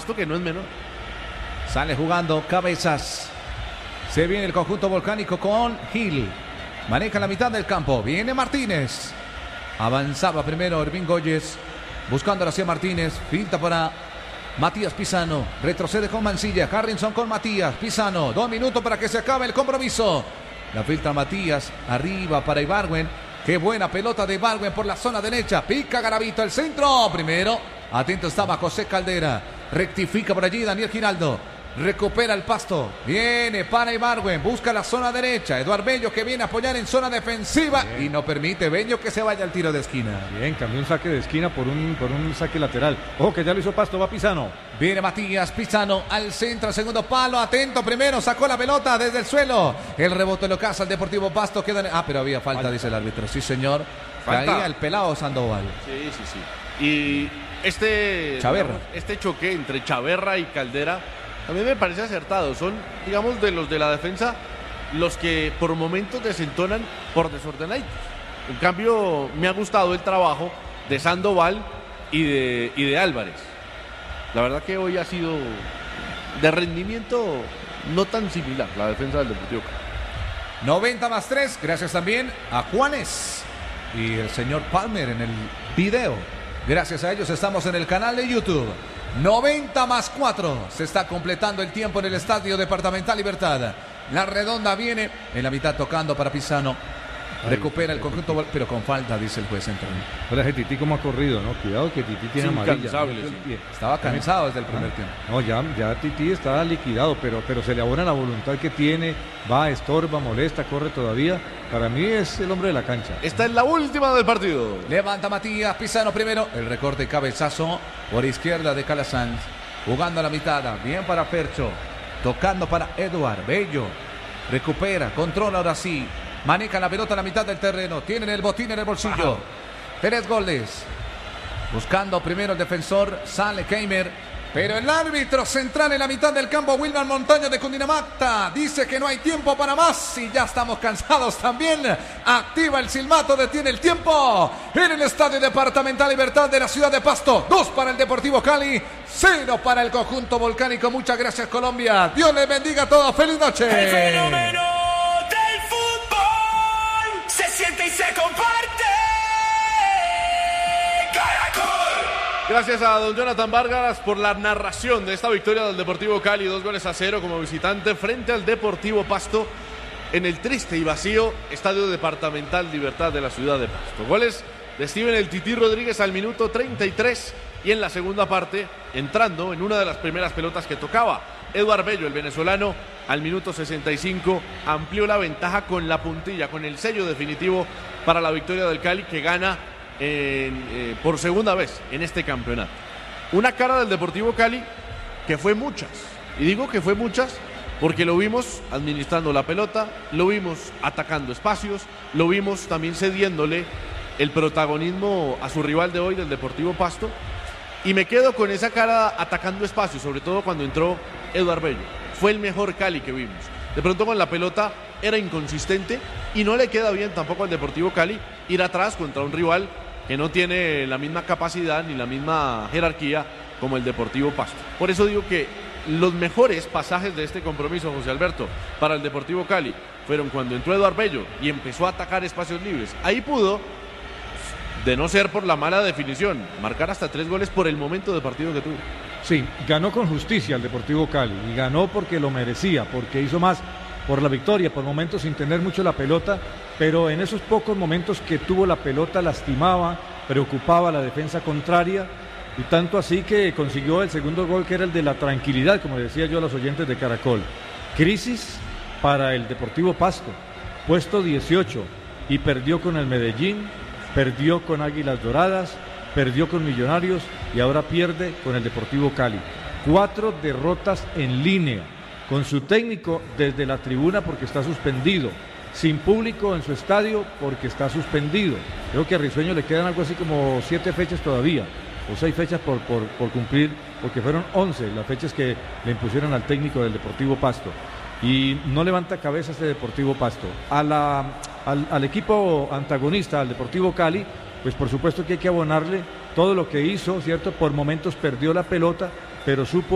Pasto, que no es menor. Sale jugando Cabezas. Se viene el conjunto volcánico con Gil. Maneja la mitad del campo. Viene Martínez. Avanzaba primero Ervin Goyes. Buscando hacia Martínez. Filtra para Matías Pisano. Retrocede con Mancilla. Harrison con Matías. Pisano. 2 minutos para que se acabe el compromiso. La filtra Matías. Arriba para Ibargüen. Qué buena pelota de Ibargüen por la zona derecha. Pica Garavito el centro. Primero. Atento estaba José Caldera. Rectifica por allí Daniel Giraldo. Recupera el Pasto. Viene para Ibargüen. Busca la zona derecha. Eduard Bello que viene a apoyar en zona defensiva. Bien. Y no permite Bello que se vaya al tiro de esquina. Bien, cambió un saque de esquina por un saque lateral. Ojo que ya lo hizo Pasto. Va Pisano. Viene Matías Pisano al centro, segundo palo. Atento primero. Sacó la pelota desde el suelo. El rebote lo caza el Deportivo Pasto. Pero había falta, dice el árbitro. Sí, señor. Caía el pelado Sandoval. Sí. Y este choque entre Chaverra y Caldera a mí me parece acertado. Son, digamos, de los de la defensa los que por momentos desentonan por desordenaditos. En cambio, me ha gustado el trabajo de Sandoval y de Álvarez. La verdad que hoy ha sido de rendimiento no tan similar la defensa del Deportivo Cali. 90+3, gracias también a Juanes y el señor Palmer en el video. Gracias a ellos estamos en el canal de YouTube. 90+4. Se está completando el tiempo en el Estadio Departamental Libertad. La redonda viene en la mitad tocando para Pisano. Recupera el conjunto, pero con falta, dice el juez central. Ahora Tití como ha corrido, ¿no? Cuidado que Tití tiene amarilla. Sí. Estaba cansado desde el primer tiempo. No, ya Tití está liquidado, pero se le abona la voluntad que tiene. Va, estorba, molesta, corre todavía. Para mí es el hombre de la cancha. Esta es la última del partido. Levanta Matías Pisano primero. El recorte cabezazo por izquierda de Calasanz. Jugando a la mitad. Bien para Fercho. Tocando para Eduard Bello. Recupera, controla ahora sí. Maneja la pelota a la mitad del terreno. Tienen el botín en el bolsillo. 3 goles. Buscando primero el defensor. Sale Keimer. Pero el árbitro central en la mitad del campo, Wilmar Montaño de Cundinamarca, dice que no hay tiempo para más. Y ya estamos cansados también. Activa el silbato, detiene el tiempo. En el Estadio Departamental Libertad de la ciudad de Pasto. 2 para el Deportivo Cali. 0 para el conjunto volcánico. Muchas gracias, Colombia. Dios les bendiga a todos. Feliz noche. El fenómeno del fútbol se siente y se comparte. Caracol. Gracias a don Jonathan Vargas por la narración de esta victoria del Deportivo Cali. 2-0 como visitante frente al Deportivo Pasto en el triste y vacío Estadio Departamental Libertad de la ciudad de Pasto. Goles de Steven el Tití Rodríguez al minuto 33 y en la segunda parte, entrando en una de las primeras pelotas que tocaba, Eduard Bello, el venezolano, al minuto 65 amplió la ventaja con la puntilla, con el sello definitivo para la victoria del Cali, que gana por segunda vez en este campeonato. Una cara del Deportivo Cali que fue muchas, y digo que fue muchas porque lo vimos administrando la pelota, lo vimos atacando espacios, lo vimos también cediéndole el protagonismo a su rival de hoy, del Deportivo Pasto, y me quedo con esa cara atacando espacios, sobre todo cuando entró Eduard Bello. Fue el mejor Cali que vimos. De pronto con la pelota era inconsistente y no le queda bien tampoco al Deportivo Cali ir atrás contra un rival que no tiene la misma capacidad ni la misma jerarquía como el Deportivo Pasto. Por eso digo que los mejores pasajes de este compromiso, José Alberto, para el Deportivo Cali fueron cuando entró Eduard Bello y empezó a atacar espacios libres. Ahí pudo, de no ser por la mala definición, marcar hasta 3 goles por el momento de partido que tuvo. Sí, ganó con justicia el Deportivo Cali y ganó porque lo merecía, porque hizo más por la victoria, por momentos sin tener mucho la pelota, pero en esos pocos momentos que tuvo la pelota lastimaba, preocupaba a la defensa contraria, y tanto así que consiguió el segundo gol, que era el de la tranquilidad, como decía yo a los oyentes de Caracol. Crisis para el Deportivo Pasto, puesto 18, y perdió con el Medellín, perdió con Águilas Doradas, perdió con Millonarios y ahora pierde con el Deportivo Cali. 4 derrotas en línea, con su técnico desde la tribuna porque está suspendido, sin público en su estadio porque está suspendido. Creo que a Risueño le quedan algo así como 7 fechas todavía, o 6 fechas por cumplir, porque fueron 11 las fechas que le impusieron al técnico del Deportivo Pasto. Y no levanta cabeza este Deportivo Pasto. Al equipo antagonista, al Deportivo Cali, pues por supuesto que hay que abonarle todo lo que hizo, ¿cierto? Por momentos perdió la pelota, pero supo